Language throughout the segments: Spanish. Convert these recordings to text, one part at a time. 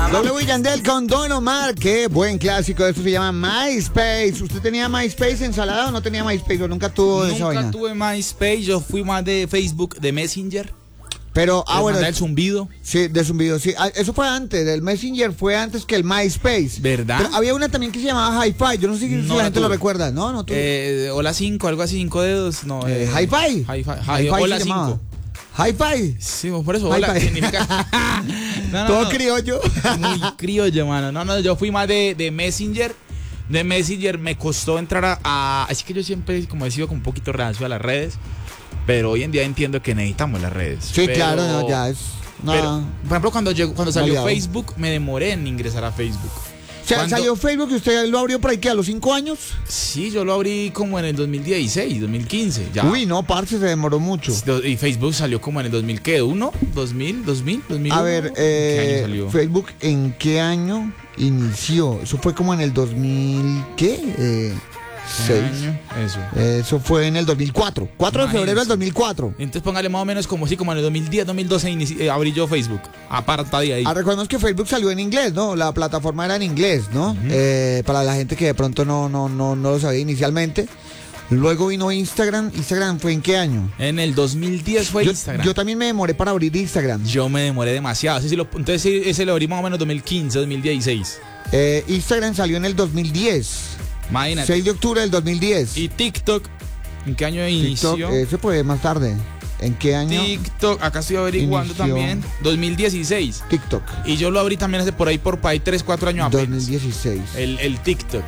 W Yandel con Don Omar, qué buen clásico, esto se llama MySpace. ¿Usted tenía MySpace ensalada o no tenía MySpace o nunca tuvo esa vaina? Nunca tuve MySpace, yo fui más de Facebook, de Messenger. Pero, bueno. El zumbido. Sí, de zumbido, sí. Eso fue antes, el Messenger fue antes que el MySpace. ¿Verdad? Pero había una también que se llamaba Hi-Fi, yo no sé si la gente lo recuerda, ¿no? No tuve. Hola 5, algo así, 5 dedos, no. Hi-Fi. Hi-Fi, hola 5. Hi-Fi. Sí, por eso, hola, significa... Todo criollo. Muy criollo, mano. No, yo fui más de Messenger. De Messenger me costó entrar a... Así que yo siempre, como he sido como un poquito reacio a las redes. Pero hoy en día entiendo que necesitamos las redes. Sí, pero, claro, no, ya es... No. Pero, por ejemplo, cuando salió Facebook, me demoré en ingresar a Facebook. O sea, salió Facebook y usted lo abrió por ahí, ¿qué? ¿A los 5 años? Sí, yo lo abrí como en el 2016, 2015. Ya. Uy, no, parce, se demoró mucho. Y Facebook salió como en el 2000, ¿qué? ¿1? ¿2000? ¿2001? A ver, ¿qué año salió? Facebook, ¿en qué año inició? Eso fue como en el 2000, ¿qué? 6. Eso fue en el 2004. 4 de febrero del 2004. Entonces póngale más o menos como en el 2010, 2012 abrí yo Facebook. Aparta de ahí. Recordemos que Facebook salió en inglés, ¿no? La plataforma era en inglés, ¿no? Para la gente que de pronto no lo sabía inicialmente. Luego vino Instagram. ¿Instagram fue en qué año? En el 2010 fue Instagram. Yo también me demoré para abrir Instagram. Yo me demoré demasiado. Entonces ese lo abrí más o menos 2015, 2016. Instagram salió en el 2010. Imagínate. 6 de octubre del 2010. ¿Y TikTok? ¿En qué año inició? TikTok, ese fue más tarde. ¿En qué año? TikTok, acá estoy averiguando también. 2016. TikTok. Y yo lo abrí también hace por ahí 3, 4 años apenas. 2016. El TikTok.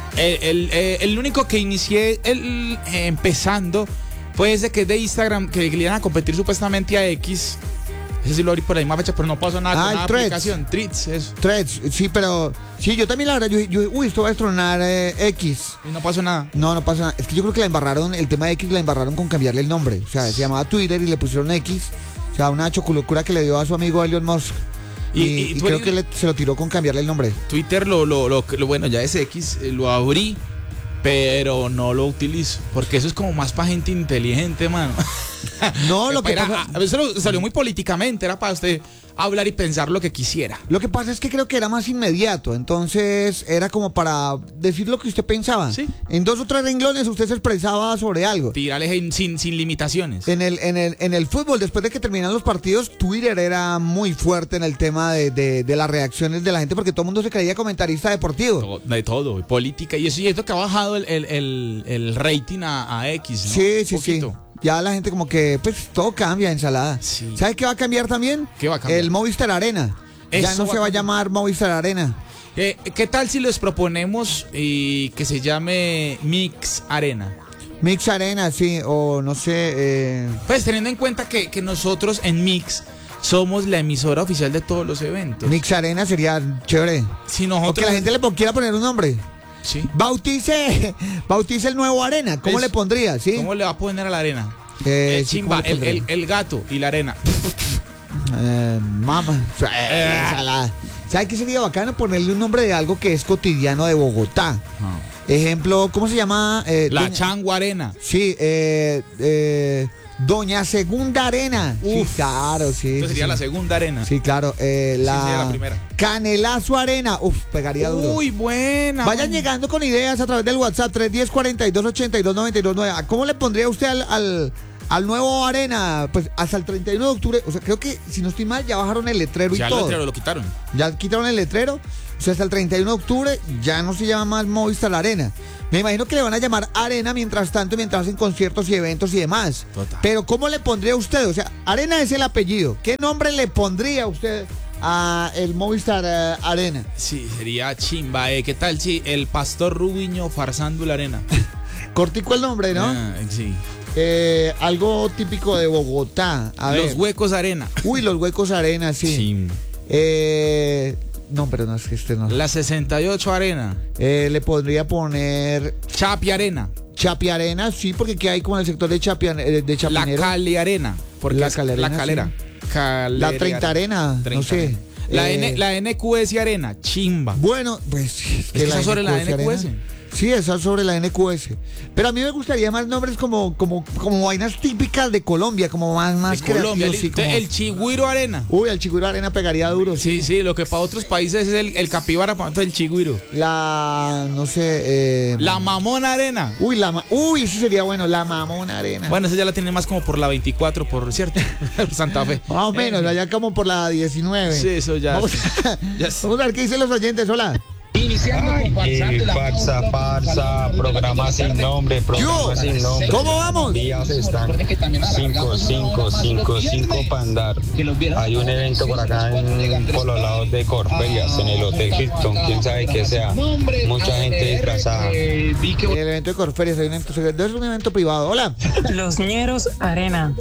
El único que inicié empezando fue ese que es de Instagram, que le iban a competir supuestamente a X. Ese sí lo abrí por ahí más fecha, pero no pasó nada con la aplicación. Threads, eso. Threads, sí, pero... Sí, yo también la verdad, esto va a destronar X. Y no pasó nada. No pasó nada. Es que yo creo que la embarraron, el tema de X la embarraron con cambiarle el nombre. O sea, se llamaba Twitter y le pusieron X. O sea, una chocolocura que le dio a su amigo Elon Musk. Y creo que se lo tiró con cambiarle el nombre. Twitter, bueno, ya es X, lo abrí, pero no lo utilizo. Porque eso es como más para gente inteligente, mano. No, lo que pasa... Eso salió muy políticamente, era para usted hablar y pensar lo que quisiera. Lo que pasa es que creo que era más inmediato, entonces era como para decir lo que usted pensaba. ¿Sí? En 2 o 3 renglones usted se expresaba sobre algo. Tirarle sin limitaciones. En el fútbol, después de que terminan los partidos, Twitter era muy fuerte en el tema de las reacciones de la gente, porque todo el mundo se creía comentarista deportivo. De todo, política, y eso que ha bajado el rating a X, ¿no? Sí. Ya la gente como que, pues, todo cambia, ensalada. Sí. ¿Sabes qué va a cambiar también? ¿Qué va a cambiar? El Movistar Arena. Ya no se va a llamar Movistar Arena. ¿Qué tal si les proponemos que se llame Mix Arena? Mix Arena, sí, o no sé... Pues teniendo en cuenta que nosotros en Mix somos la emisora oficial de todos los eventos. Mix Arena sería chévere. Si nosotros... O que la gente le quiera poner un nombre. Sí. Bautice el nuevo Arena. ¿Cómo le pondría? ¿Sí? ¿Cómo le va a poner a la arena? Chimba, el gato y la arena. Mamá. ¿Sabes qué sería bacano? Ponerle un nombre de algo que es cotidiano de Bogotá. Ejemplo, ¿cómo se llama? La Changua Arena. Sí, Doña Segunda Arena. Uf, sí, claro, sí. Entonces sería la segunda arena. Sí, claro. Sería la primera. Canelazo Arena. Uf, pegaría duro. Uy, buena. Vayan llegando con ideas a través del WhatsApp 310-4282-9299. ¿Cómo le pondría usted al nuevo Arena? Pues hasta el 31 de octubre. O sea, creo que, si no estoy mal, ya bajaron el letrero y todo. Ya el letrero lo quitaron. Ya quitaron el letrero. O sea, hasta el 31 de octubre ya no se llama más Movistar Arena. Me imagino que le van a llamar Arena mientras hacen conciertos y eventos y demás. Total. Pero ¿cómo le pondría usted? O sea, Arena es el apellido. ¿Qué nombre le pondría usted a el Movistar Arena? Sí, sería chimba. ¿Qué tal si el Pastor Rubiño farsando la arena? Cortico el nombre, ¿no? Sí. Algo típico de Bogotá. Los Huecos Arena. Uy, los Huecos Arena, sí. No, pero no, es que este no. La 68 Arena. Le podría poner... Chapi Arena. Chapi Arena, sí, porque ¿qué hay como en el sector de Chapinero? La Cali Arena. Porque la Calera. La Calera. Sí. La 30 Arena, 30 no sé. La NQS Arena, chimba. Bueno, pues... Es que está sobre la NQS. Sí, esa sobre la NQS. Pero a mí me gustaría más nombres como vainas típicas de Colombia, como más De Colombia, creativos, sí, como... el Chigüiro Arena. Uy, el Chigüiro Arena pegaría duro. Sí, lo que para otros países es el Capibara, para nosotros el Chigüiro. No sé... La Mamona Arena. Uy, eso sería bueno, la Mamona Arena. Bueno, esa ya la tiene más como por la 24, por cierto, Santa Fe. Más o menos, allá como por la 19. Sí, eso ya. Vamos a ver qué dicen los oyentes, hola. Iniciando con farsa, programa sin nombre, ¿Cómo vamos? Días están 5 para andar. Hay un evento por acá por los lados de Corferias, en el Hotel Hilton, quién sabe qué sea. Mucha gente disfrazada. El evento de Corferias es un evento privado. Hola. Los Ñeros Arena.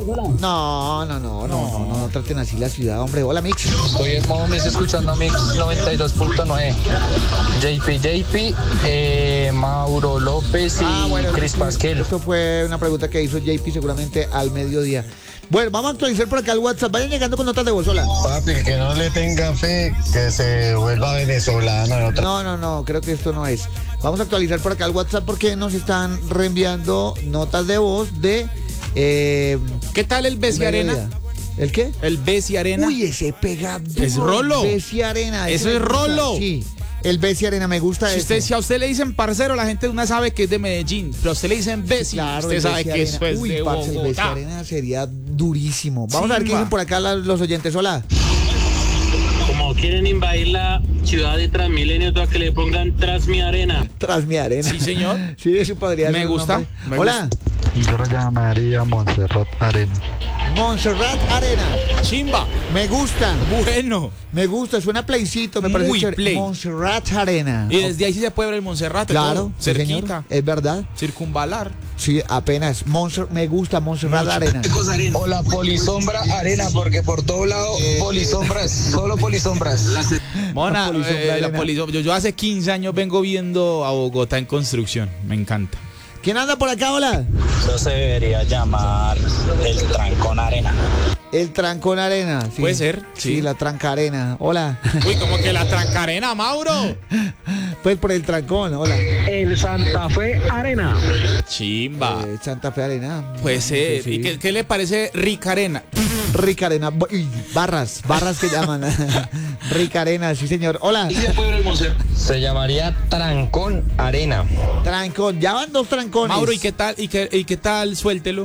No traten así la ciudad, hombre. Hola, Mix. Estoy en modo Mix escuchando Mix 92.9. JP, Mauro López y Cris Pasquel. Esto fue una pregunta que hizo JP seguramente al mediodía. Bueno, vamos a actualizar por acá el WhatsApp. Vayan llegando con notas de voz. Hola. Papi, que no le tenga fe, que se vuelva venezolano. No, creo que esto no es. Vamos a actualizar por acá el WhatsApp porque nos están reenviando notas de voz de... ¿Qué tal el Bessi Arena? ¿El qué? El Bessi Arena. Uy, ese pega duro. Es Rolo. El Bessi Arena. Eso es Rolo. Sí. El Bessi Arena, me gusta Si a usted le dicen parcero, la gente una sabe que es de Medellín, pero a usted le dicen Bessi, claro, usted sabe que eso es de parce, el Bessi Bogotá. Arena sería durísimo. Vamos a ver qué dicen por acá los oyentes. Hola. Como quieren invadir la ciudad de Transmilenio, toca que le pongan Transmi Arena. Transmi Arena. Sí, señor. Sí, eso podría Me ser. gusta. Hola. Yo lo llamaría Montserrat Arena. Montserrat Arena. Chimba. Me gusta. Bueno. Me gusta, suena playcito, me parece Muy chévere. play. Montserrat Arena. Y desde ahí sí se puede ver el Montserrat. Claro, todo, sí, cerquita. señor, es verdad. Circunvalar. Sí, apenas. Me gusta Montserrat Arena. O la Polisombra Arena, porque por todo lado polisombras, solo polisombras. Mona, Polisombra Arena. yo hace 15 años vengo viendo a Bogotá en construcción. Me encanta. ¿Quién anda por acá, hola? Eso se debería llamar el Trancón Arena. El Trancón Arena. Sí. Puede ser, Sí, la Tranca Arena. Hola. Uy, como que la Trancarena, Mauro. Pues por el Trancón, hola. El Santa Fe Arena. Chimba. Santa Fe Arena. Puede ser. Sí. ¿Y qué le parece Rica Arena? Rica Arena. Uy, barras que llaman. Rica Arena, sí señor. Hola. Se llamaría Trancón Arena. Trancón. Ya van 2 trancones. Mauro, ¿y qué tal? ¿Y qué tal? Suéltelo.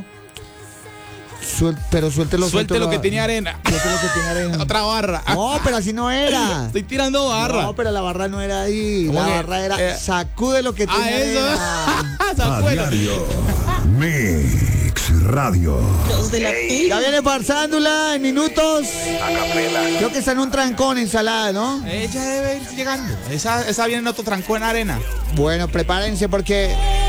Pero suéltelo. Suelte lo que tiene arena. Suelte lo que tiene arena. Otra barra. No, pero así no era. Estoy tirando barra. No, pero la barra no era ahí. ¿Cómo La que? barra era sacude lo que tiene eso. arena. A diario. Mix Radio. Ya viene Farsándula en minutos. Creo que está en un trancón, ensalada, ¿no? Ella debe ir llegando. Esa viene en otro trancón en arena. Bueno, prepárense porque